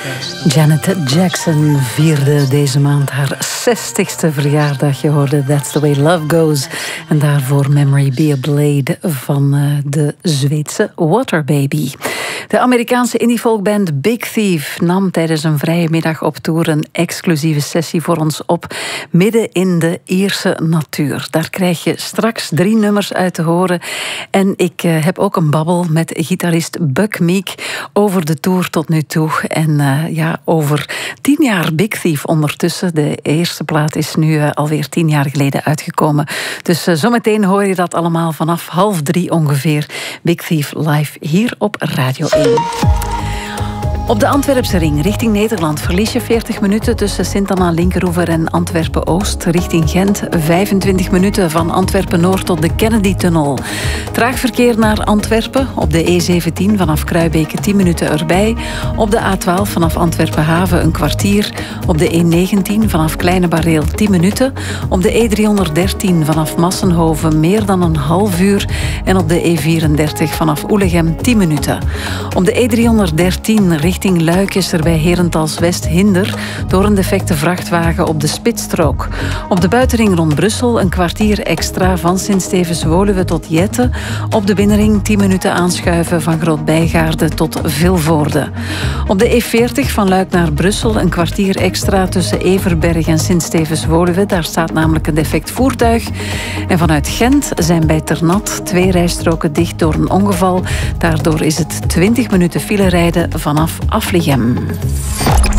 Janet Jackson vierde deze maand haar 60ste verjaardag. Je hoorde That's the Way Love Goes. En daarvoor Memory Be a Blade van de Zweedse Waterbaby. De Amerikaanse indie-folkband Big Thief nam tijdens een vrije middag op tour een exclusieve sessie voor ons op, midden in de Ierse natuur. Daar krijg je straks 3 nummers uit te horen. En ik heb ook een babbel met gitarist Buck Meek over de tour tot nu toe. En over 10 jaar Big Thief ondertussen. De eerste plaat is nu alweer 10 jaar geleden uitgekomen. Dus zometeen hoor je dat allemaal vanaf 2:30 ongeveer. Big Thief live hier op Radio 1. Op de Antwerpse ring richting Nederland verlies je 40 minuten tussen Sint-Anna-Linkeroever en Antwerpen-Oost. Richting Gent 25 minuten van Antwerpen-Noord tot de Kennedy-tunnel. Traag verkeer naar Antwerpen op de E17 vanaf Kruibeke 10 minuten erbij. Op de A12 vanaf Antwerpen-Haven een kwartier. Op de E19 vanaf Kleine Bareel 10 minuten. Op de E313 vanaf Massenhoven meer dan een half uur. En op de E34 vanaf Oelegem 10 minuten. Op de E313 richting Luik is er bij Herentals West hinder door een defecte vrachtwagen op de spitsstrook. Op de buitenring rond Brussel een kwartier extra van Sint-Stevens-Woluwe tot Jette. Op de binnenring 10 minuten aanschuiven van Groot-Bijgaarde tot Vilvoorde. Op de E40 van Luik naar Brussel een kwartier extra tussen Everberg en Sint-Stevens-Woluwe. Daar staat namelijk een defect voertuig. En vanuit Gent zijn bij Ternat 2 rijstroken dicht door een ongeval. Daardoor is het 20 minuten file rijden vanaf Afligem.